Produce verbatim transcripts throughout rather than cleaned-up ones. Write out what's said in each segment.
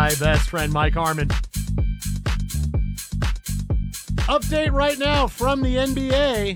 my best friend, Mike Harmon. Update right now from the N B A.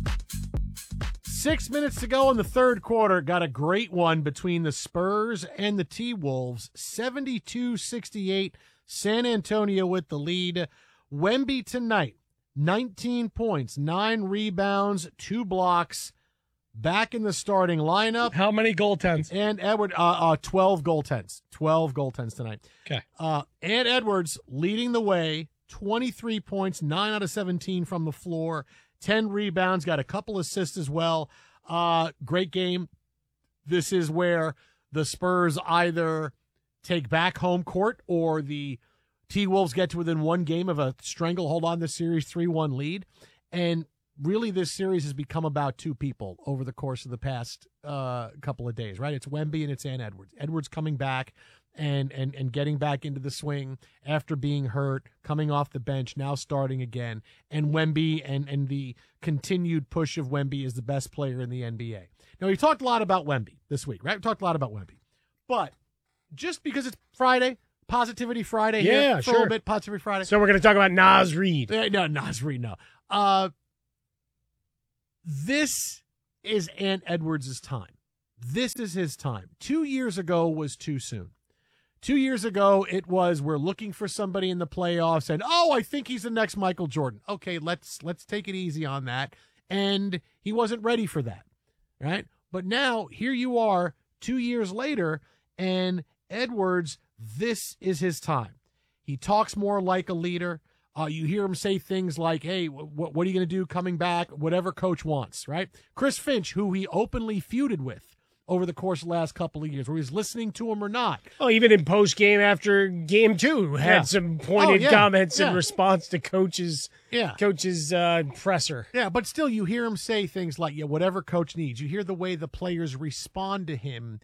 Six minutes to go in the third quarter. Got a great one between the Spurs and the T-Wolves. seventy-two sixty-eight. San Antonio with the lead. Wemby tonight, nineteen points, nine rebounds, two blocks. Back in the starting lineup. How many goaltends? And Edward, uh, uh, twelve goaltends. twelve goaltends tonight. Okay. Uh, and Edwards leading the way, twenty-three points, nine out of seventeen from the floor, ten rebounds, got a couple assists as well. Uh, great game. This is where the Spurs either take back home court or the T-Wolves get to within one game of a stranglehold on the series three one lead. And really, this series has become about two people over the course of the past uh, couple of days, right? It's Wemby and it's Ant Edwards. Edwards coming back and, and, and getting back into the swing after being hurt, coming off the bench, now starting again. And Wemby and, and the continued push of Wemby is the best player in the N B A. Now, we talked a lot about Wemby this week, right? We talked a lot about Wemby. But just because it's Friday, Positivity Friday yeah, here, for sure. a little bit, Positivity Friday. So we're going to talk about Naz Reid. Uh, no, Naz Reid, no. Uh, This is Ant Edwards' time. This is his time. Two years ago was too soon. Two years ago, it was we're looking for somebody in the playoffs, and oh, I think he's the next Michael Jordan. Okay, let's let's take it easy on that. And he wasn't ready for that, right? But now here you are, two years later, and Edwards, this is his time. He talks more like a leader. Uh, you hear him say things like, hey, w- what are you going to do coming back? Whatever coach wants, right? Chris Finch, who he openly feuded with over the course of the last couple of years, where he's listening to him or not. Oh, even in post-game after game two, had Yeah. some pointed Oh, yeah. comments Yeah. in response to coach's, Yeah. coach's uh, presser. Yeah, but still you hear him say things like, yeah, whatever coach needs. You hear the way the players respond to him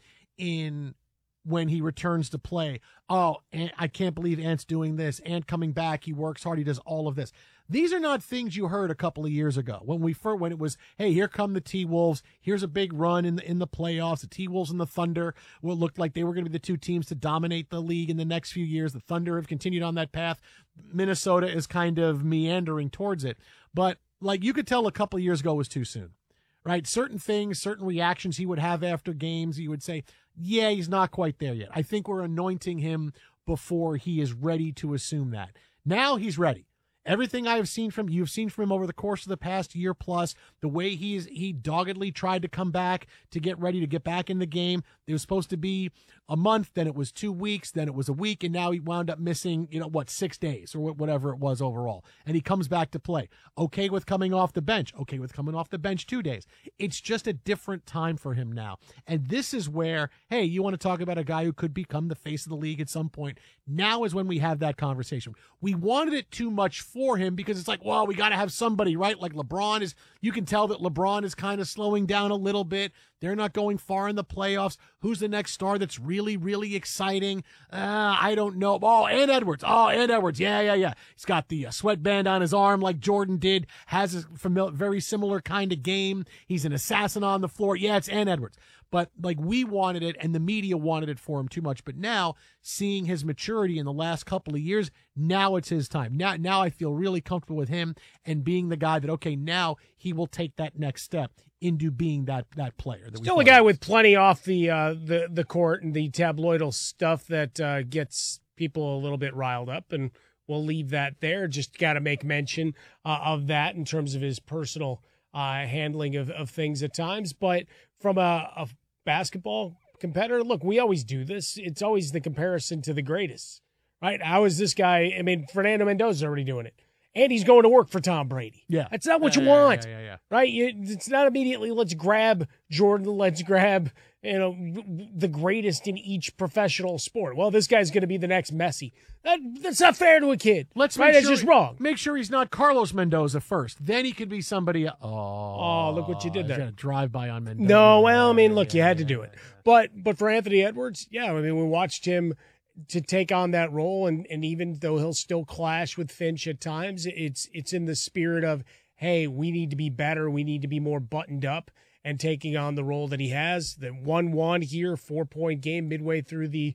in when he returns to play. Oh, Ant, I can't believe Ant's doing this. Ant coming back. He works hard. He does all of this. These are not things you heard a couple of years ago when we first, when it was, hey, here come the T-Wolves. Here's a big run in the, in the playoffs. The T-Wolves and the Thunder, what looked like they were going to be the two teams to dominate the league in the next few years. The Thunder have continued on that path. Minnesota is kind of meandering towards it. But like you could tell a couple of years ago was too soon, right? Certain things, certain reactions he would have after games, he would say, yeah, he's not quite there yet. I think we're anointing him before he is ready to assume that. Now he's ready. Everything I have seen from you've seen from him over the course of the past year plus, the way he's he doggedly tried to come back to get ready to get back in the game. It was supposed to be a month, then it was two weeks, then it was a week, and now he wound up missing, you know, what, six days or whatever it was overall. And he comes back to play. Okay with coming off the bench. Okay with coming off the bench two days. It's just a different time for him now. And this is where, hey, you want to talk about a guy who could become the face of the league at some point. Now is when we have that conversation. We wanted it too much for him because it's like, well, we got to have somebody, right? Like LeBron is, you can tell that LeBron is kind of slowing down a little bit. They're not going far in the playoffs. Who's the next star that's really, really exciting? Uh, I don't know. Oh, Ant Edwards. Oh, Ant Edwards. Yeah, yeah, yeah. He's got the uh, sweatband on his arm like Jordan did, has a familiar, very similar kind of game. He's an assassin on the floor. Yeah, it's Ant Edwards. But like we wanted it and the media wanted it for him too much. But now seeing his maturity in the last couple of years, now it's his time. Now, now I feel really comfortable with him and being the guy that, okay, now he will take that next step into being that that player. That Still a guy with plenty off the uh, the the court and the tabloidal stuff that uh, gets people a little bit riled up, and we'll leave that there. Just got to make mention uh, of that in terms of his personal uh, handling of, of things at times. But from a, a basketball competitor, look, we always do this. It's always the comparison to the greatest, right? How is this guy? I mean, Fernando Mendoza's already doing it. And he's going to work for Tom Brady. Yeah. That's not what yeah, you yeah, want, yeah, yeah, yeah. right? You, it's not immediately, let's grab Jordan, let's grab, you know, the greatest in each professional sport. Well, this guy's going to be the next Messi. That, that's not fair to a kid. Let's right? make That's sure, just wrong. Make sure he's not Carlos Mendoza first. Then he could be somebody. Oh, oh look what you did there. Got a drive by on Mendoza. No, well, I mean, look, yeah, you had yeah, to do yeah, it. yeah. But but for Anthony Edwards, yeah, I mean, we watched him to take on that role, and, and even though he'll still clash with Finch at times, it's it's in the spirit of, hey, we need to be better, we need to be more buttoned up, and taking on the role that he has. The one one here, four-point game midway through the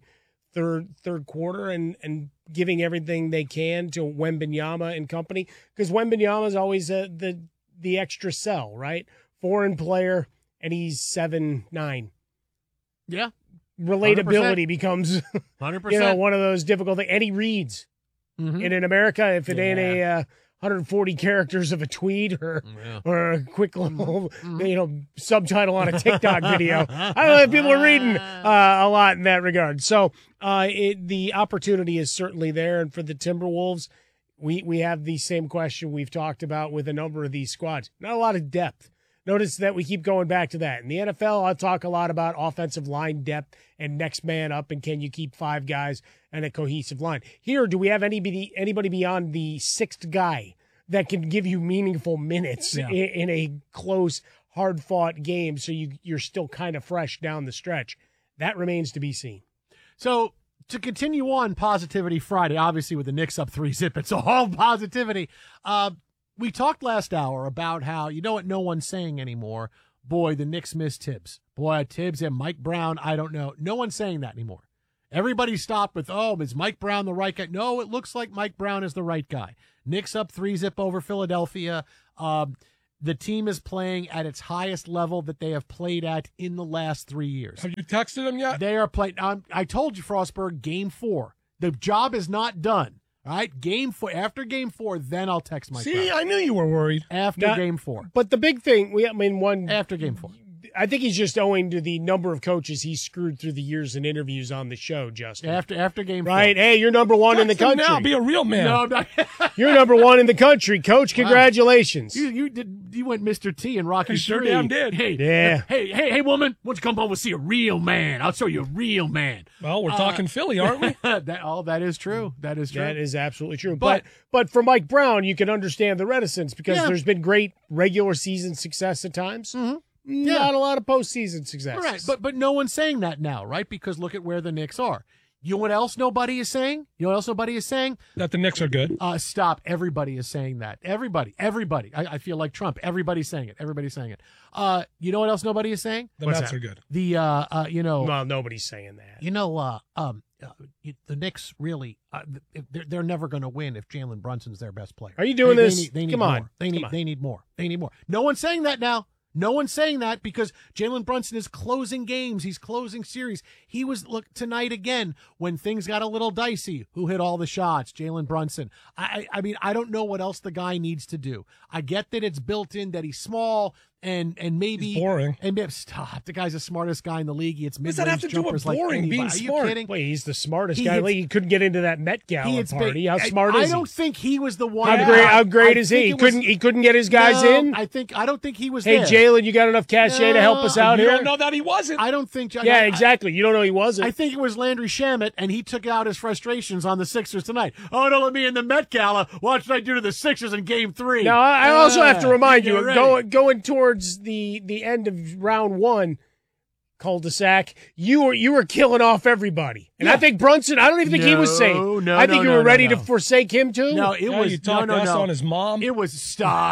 third third quarter and and giving everything they can to Wembanyama and company, because Wembanyama is always uh, the the extra sell, right? Foreign player, and he's seven nine. Yeah, relatability one hundred percent. becomes one hundred you percent. know one of those difficult things. And he reads. Mm-hmm. And in America, if it Yeah. ain't a uh, one hundred forty characters of a tweet or Yeah. or a quick little you know subtitle on a TikTok video, I don't know if people are reading uh, a lot in that regard. So uh, it, the opportunity is certainly there, and for the Timberwolves, we we have the same question we've talked about with a number of these squads. Not a lot of depth. Notice that we keep going back to that. In the N F L, I'll talk a lot about offensive line depth and next man up, and can you keep five guys and a cohesive line. Here, do we have anybody anybody beyond the sixth guy that can give you meaningful minutes Yeah. in, in a close, hard-fought game so you, you're still kind of fresh down the stretch? That remains to be seen. So to continue on Positivity Friday, obviously with the Knicks up three zip, it's all positivity. Uh, we talked last hour about how, you know what no one's saying anymore? Boy, the Knicks miss Tibbs. Boy, Tibbs and Mike Brown, I don't know. No one's saying that anymore. Everybody stopped with, oh, is Mike Brown the right guy? No, it looks like Mike Brown is the right guy. Knicks up three zip over Philadelphia. Um, the team is playing at its highest level that they have played at in the last three years. Have you texted him yet? They are playing. Um, I told you, Frostberg, game four. The job is not done. All right, game four. After game four, then I'll text Mike See, Brown. I knew you were worried. After Now- game four. But the big thing, we I mean, one After game four. I think he's just owing to the number of coaches he's screwed through the years in interviews on the show, Justin. After after game Right? four. Hey, you're number one in the Text him country. now. Be a real man. No, I'm not. You're number one in the country, Coach. Congratulations. you you did you went Mister T and Rocky I sure three. damn did. Hey, Yeah. Hey, hey, hey, woman, why don't you come over and see a real man? I'll show you a real man. Well, we're talking Philly, aren't we? that oh, that is true. That is true. That is absolutely true. But- But but for Mike Brown, you can understand the reticence because Yeah. there's been great regular season success at times. Not a lot of postseason success. All right, but but no one's saying that now, right? Because look at where the Knicks are. You know what else nobody is saying? You know what else nobody is saying? That the Knicks are good. Uh, stop. Everybody is saying that. Everybody. Everybody. I, I feel like Trump. Everybody's saying it. Everybody's saying it. Uh, you know what else nobody is saying? The What's Mets that? are good. The, uh, uh, you know, well, nobody's saying that. you know, uh, um, uh, you, the Knicks really, uh, they're, they're never going to win if Jalen Brunson's their best player. Are you doing They- they this? need- they need Come more. on. They need, Come on. they need more. They need more. No one's saying that now. No one's saying that because Jalen Brunson is closing games. He's closing series. He was, look, tonight again, when things got a little dicey, who hit all the shots? Jalen Brunson. I, I I mean, I don't know what else the guy needs to do. I get that it's built in that he's small and and maybe. He's boring. And maybe, stop. The guy's the smartest guy in the league. He hits does that mid-range have to do with jumpers like boring, anybody. being Are you smart? kidding? Wait, he's the smartest He guy. in hits- the league. He couldn't get into that Met He Gala hits big- party. How I- smart I, is he? don't think he was the one. How that- great? How great I is think he? He it was- couldn't. He couldn't get his guys No, in. I think I don't think he was Hey, there. Jalen, you got enough cachet to help us No, out You here? don't know that he wasn't. I don't think. Yeah, I- exactly. You don't know he wasn't. I think it was Landry Shamet, and he took out his frustrations on the Sixers tonight. Oh, don't let me in the Met Gala. What should I do to the Sixers in Game Three? Now, I I also have to Uh, remind get you, ready. going going towards the the end of round one, cul-de-sac, you were you were killing off everybody, and I Yeah. think Brunson. I don't even think he was No, safe. no, I think no, you were no, ready no, to no. forsake him too. No, it Yeah, was you no, talked no, S no. on his mom. It was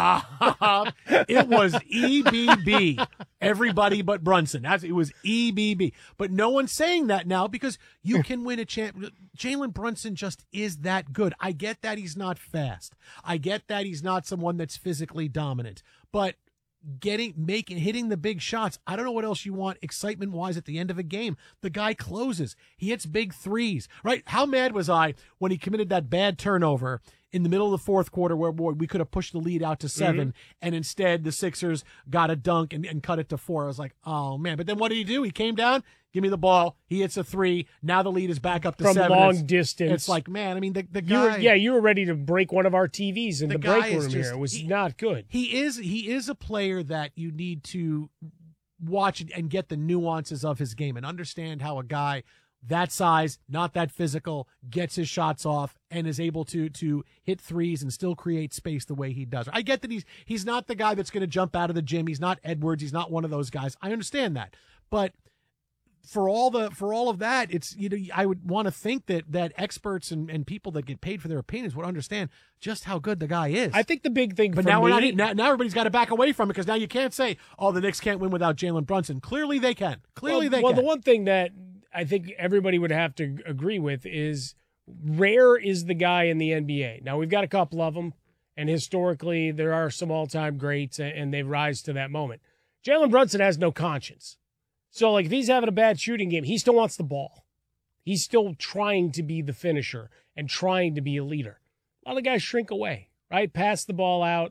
stop. It was E B B. Everybody but Brunson. That's it was E B B. But no one's saying that now because you can win a champ. Jalen Brunson just is that good. I get that he's not fast. I get that he's not someone that's physically dominant. But getting making hitting the big shots, I don't know what else you want excitement wise at the end of a game. The guy closes. He hits big threes. Right? How mad was I when he committed that bad turnover in the middle of the fourth quarter where boy, we could have pushed the lead out to seven, and instead the Sixers got a dunk and, and cut it to four. I was like, oh man. But then what did he do? He came down, give me the ball, he hits a three. Now the lead is back up to From seven. long It's- distance. It's like, man, I mean the, the you guy were, yeah, you were ready to break one of our T Vs in The the, guy break is room just- here. It was he- not good. He is he is a player that you need to watch and get the nuances of his game and understand how a guy that size, not that physical, gets his shots off and is able to to hit threes and still create space the way he does. I get that he's he's not the guy that's going to jump out of the gym. He's not Edwards. He's not one of those guys. I understand that, but for all the for all of that, it's you know I would want to think that that experts and, and people that get paid for their opinions would understand just how good the guy is. I think the big thing But for now me, we're not. Now, now everybody's got to back away from it because now you can't say, "Oh, the Knicks can't win without Jalen Brunson." Clearly, they can. Clearly, well, they well can. the one thing that I think everybody would have to agree with is rare is the guy in the N B A. Now, we've got a couple of them, and historically there are some all-time greats, and they rise to that moment. Jalen Brunson has no conscience. So, like, if he's having a bad shooting game, he still wants the ball. He's still trying to be the finisher and trying to be a leader. A lot of guys shrink away, right? Pass the ball out.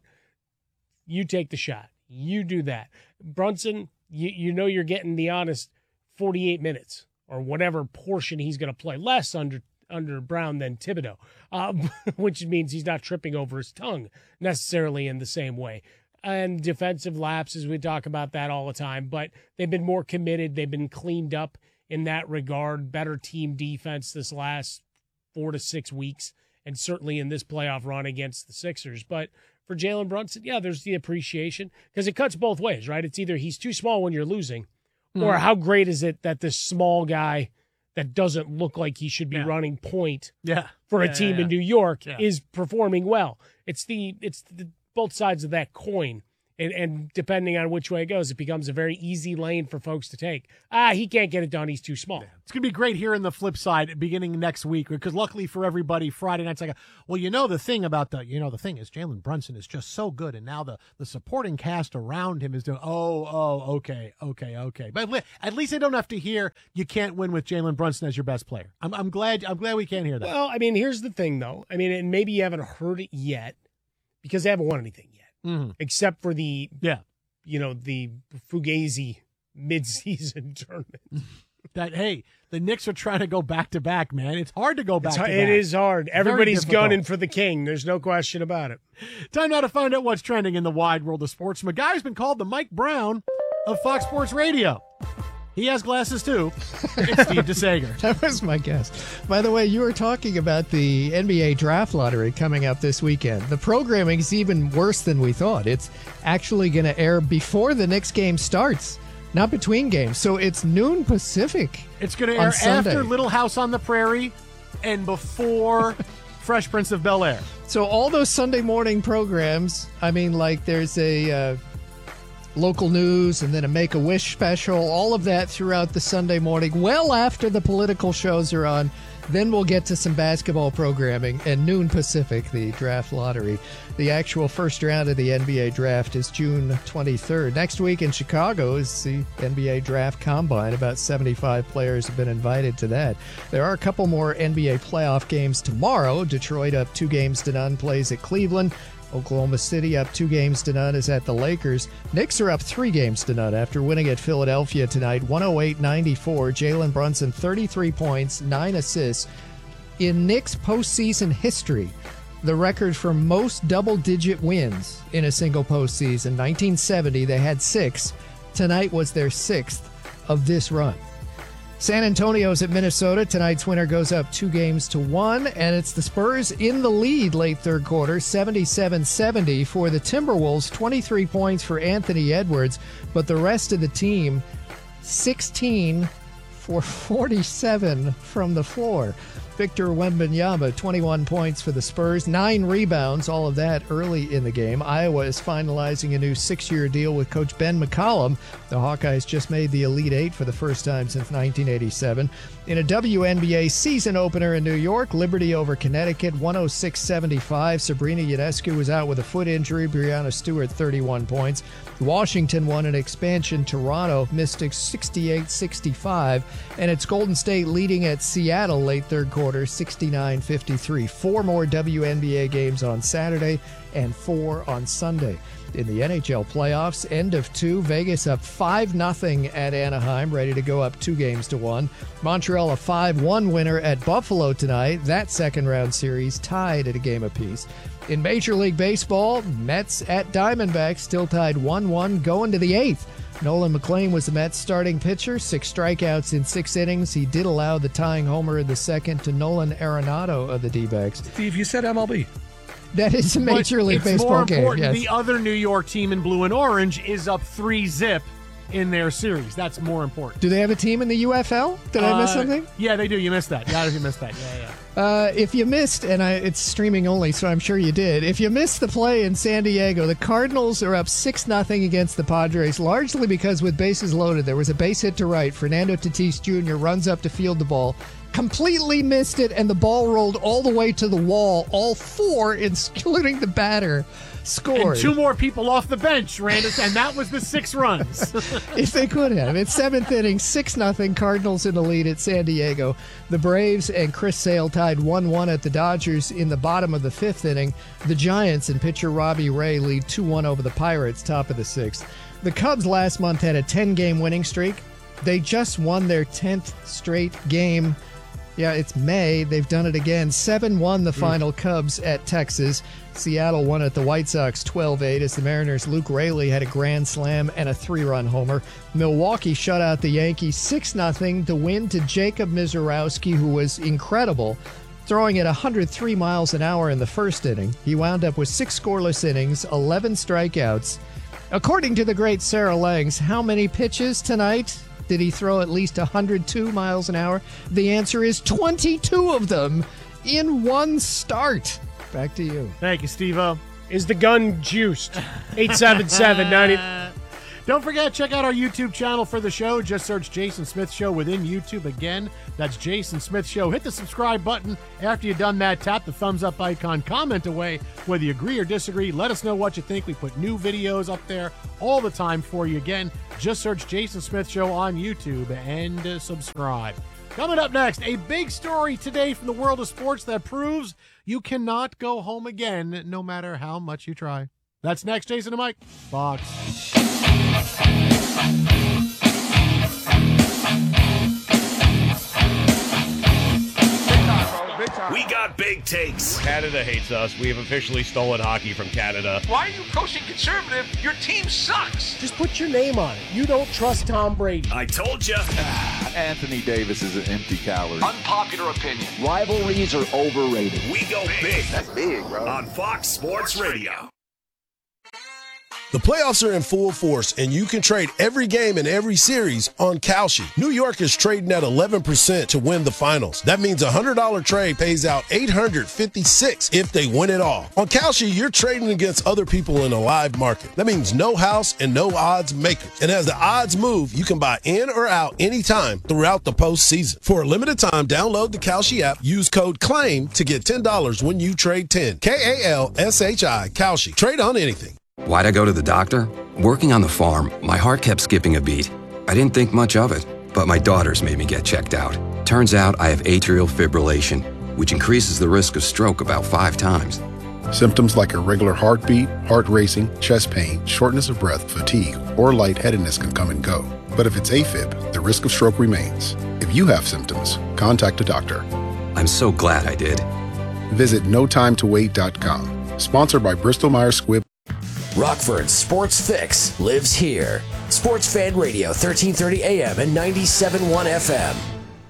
You take the shot. You do that. Brunson, you, you know you're getting the honest forty-eight minutes or whatever portion he's going to play. Less under under Brown than Thibodeau, uh, which means he's not tripping over his tongue necessarily in the same way. And defensive lapses, we talk about that all the time, but they've been more committed. They've been cleaned up in that regard. Better team defense this last four to six weeks, and certainly in this playoff run against the Sixers. But for Jalen Brunson, yeah, there's the appreciation because it cuts both ways, right? It's either he's too small when you're losing, mm. or how great is it that this small guy that doesn't look like he should be yeah. running point yeah. for yeah, a team yeah, yeah. in New York yeah. is performing well. It's the it's the both sides of that coin. And, and depending on which way it goes, it becomes a very easy lane for folks to take. Ah, he can't get it done. He's too small. It's going to be great here in the flip side beginning next week because luckily for everybody, Friday night's like, a, well, you know, the thing about the, you know, the thing is Jalen Brunson is just so good. And now the, the supporting cast around him is doing, oh, oh, okay, okay, okay. But at least they don't have to hear you can't win with Jalen Brunson as your best player. I'm, I'm glad, I'm glad we can't hear that. Well, I mean, here's the thing though. I mean, and maybe you haven't heard it yet because they haven't won anything yet. Mm-hmm. Except for the, yeah, you know, the Fugazi mid-season tournament. That, hey, the Knicks are trying to go back-to-back, man. It's hard to go back-to-back. It is hard. Everybody's gunning for the king. There's no question about it. Time now to find out what's trending in the wide world of sports from a guy who's been called the Mike Brown of Fox Sports Radio. He has glasses, too. It's Steve DeSager. That was my guess. By the way, you were talking about the N B A draft lottery coming up this weekend. The programming is even worse than we thought. It's actually going to air before the next game starts, not between games. So it's noon Pacific. It's going to air after Little House on the Prairie and before Fresh Prince of Bel-Air. So all those Sunday morning programs, I mean, like there's a... Uh, local news, and then a Make-A-Wish special, all of that throughout the Sunday morning, well after the political shows are on. Then we'll get to some basketball programming, and noon Pacific, the draft lottery. The actual first round of the N B A draft is June twenty-third. Next week in Chicago is the N B A draft combine. About seventy-five players have been invited to that. There are a couple more N B A playoff games tomorrow. Detroit up two games to none plays at Cleveland. Oklahoma City up two games to none is at the Lakers. Knicks are up three games to none after winning at Philadelphia tonight, one oh eight ninety-four. Jalen Brunson, thirty-three points, nine assists. In Knicks postseason history, the record for most double-digit wins in a single postseason, nineteen seventy, they had six. Tonight was their sixth of this run. San Antonio's at Minnesota. Tonight's winner goes up two games to one, and it's the Spurs in the lead late third quarter, seventy-seven seventy for the Timberwolves, twenty-three points for Anthony Edwards, but the rest of the team, sixteen for forty-seven from the floor. Victor Wembanyama, twenty-one points for the Spurs, nine rebounds, all of that early in the game. Iowa is finalizing a new six-year deal with Coach Ben McCollum. The Hawkeyes just made the Elite Eight for the first time since nineteen eighty-seven. In a W N B A season opener in New York, Liberty over Connecticut, one oh six seventy-five. Sabrina Ionescu was out with a foot injury. Breanna Stewart, thirty-one points. Washington won an expansion. Toronto, Mystics sixty-eight sixty-five. And it's Golden State leading at Seattle late third quarter, sixty-nine fifty-three. Four more W N B A games on Saturday and four on Sunday. In the N H L playoffs, end of two, Vegas up five nothing at Anaheim, ready to go up two games to one. Montreal a five one winner at Buffalo tonight. That second-round series tied at a game apiece. In Major League Baseball, Mets at Diamondbacks, still tied one one, going to the eighth. Nolan McLean was the Mets' starting pitcher, six strikeouts in six innings. He did allow the tying homer in the second to Nolan Arenado of the D-backs. Steve, you said M L B. That is a Major but League it's Baseball more game. Important, yes. The other New York team in blue and orange is up three zip in their series. That's more important. Do they have a team in the U F L? Did I miss Uh, something? Yeah, they do. You missed that. Yeah, you missed that. Yeah, yeah. Uh, if you missed, and I, it's streaming only, so I'm sure you did. If you missed the play in San Diego, the Cardinals are up six nothing against the Padres, largely because with bases loaded, there was a base hit to right. Fernando Tatis Junior runs up to field the ball, completely missed it, and the ball rolled all the way to the wall. All four, including the batter, scored. And two more people off the bench, Randis, and that was the six runs. If they could have. It's seventh inning, six nothing, Cardinals in the lead at San Diego. The Braves and Chris Sale tied one one at the Dodgers in the bottom of the fifth inning. The Giants and pitcher Robbie Ray lead two one over the Pirates, top of the sixth. The Cubs last month had a ten-game winning streak. They just won their tenth straight game. Yeah, it's May. They've done it again. seven one the final Cubs at Texas. Seattle won at the White Sox twelve eight as the Mariners' Luke Raley had a grand slam and a three-run homer. Milwaukee shut out the Yankees six nothing to win to Jacob Mizorowski, who was incredible, throwing at one hundred three miles an hour in the first inning. He wound up with six scoreless innings, eleven strikeouts. According to the great Sarah Langs, how many pitches tonight? Did he throw at least one hundred two miles an hour? The answer is twenty-two of them in one start. Back to you. Thank you, Steve-O. Is the gun juiced? eight seven seven, nine Don't forget, check out our YouTube channel for the show. Just search Jason Smith Show within YouTube. Again, that's Jason Smith Show. Hit the subscribe button. After you've done that, tap the thumbs up icon. Comment away whether you agree or disagree. Let us know what you think. We put new videos up there all the time for you. Again, just search Jason Smith Show on YouTube and uh, subscribe. Coming up next, a big story today from the world of sports that proves you cannot go home again no matter how much you try. That's next, Jason and Mike, Fox. We got big takes. Canada hates us. We have officially stolen hockey from Canada. Why are you coaching conservative? Your team sucks. Just put your name on it. You don't trust Tom Brady. I told you. Anthony Davis is an empty calorie. Unpopular opinion. Rivalries are overrated. We go big. That's big, bro. On Fox Sports Radio. The playoffs are in full force, and you can trade every game and every series on Kalshi. New York is trading at eleven percent to win the finals. That means a one hundred dollars trade pays out eight hundred fifty-six dollars if they win it all. On Kalshi, you're trading against other people in a live market. That means no house and no odds makers. And as the odds move, you can buy in or out anytime throughout the postseason. For a limited time, download the Kalshi app, use code CLAIM to get ten dollars when you trade ten. K A L S H I, Kalshi. Trade on anything. Why'd I go to the doctor? Working on the farm, my heart kept skipping a beat. I didn't think much of it, but my daughters made me get checked out. Turns out I have atrial fibrillation, which increases the risk of stroke about five times. Symptoms like irregular heartbeat, heart racing, chest pain, shortness of breath, fatigue, or lightheadedness can come and go. But if it's AFib, the risk of stroke remains. If you have symptoms, contact a doctor. I'm so glad I did. Visit no time to wait dot com. Sponsored by Bristol Myers Squibb. Rockford's Sports Fix lives here. Sports Fan Radio, thirteen thirty A M and ninety-seven point one F M.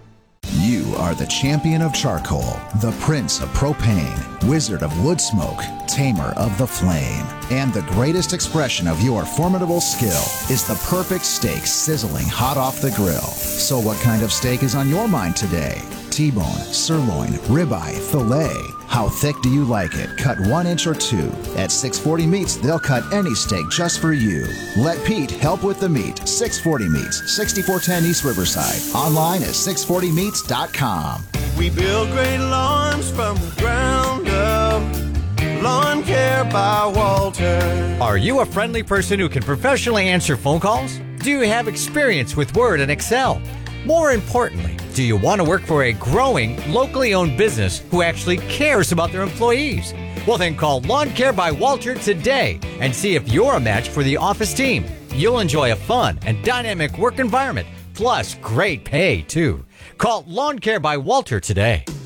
You are the champion of charcoal, the prince of propane, wizard of wood smoke, tamer of the flame. And the greatest expression of your formidable skill is the perfect steak sizzling hot off the grill. So what kind of steak is on your mind today? T-bone, sirloin, ribeye, filet. How thick do you like it? Cut one inch or two. At six forty Meats, they'll cut any steak just for you. Let Pete help with the meat. six forty Meats, sixty-four ten East Riverside. Online at six forty meats dot com. We build great lawns from the ground up. Lawn Care by Walter. Are you a friendly person who can professionally answer phone calls? Do you have experience with Word and Excel? More importantly, do you want to work for a growing, locally owned business who actually cares about their employees? Well, then call Lawn Care by Walter today and see if you're a match for the office team. You'll enjoy a fun and dynamic work environment, plus great pay, too. Call Lawn Care by Walter today.